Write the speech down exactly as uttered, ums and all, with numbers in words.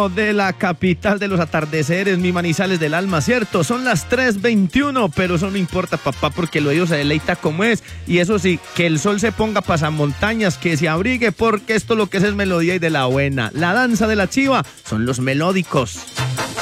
veintiuno de la capital de los atardeceres, mi Manizales del alma, ¿cierto? Son las tres veintiuno, pero eso no importa, papá, porque el oído se deleita como es. Y eso sí, que el sol se ponga pasamontañas, que se abrigue, porque esto lo que es es melodía y de la buena. La danza de la chiva son los melódicos.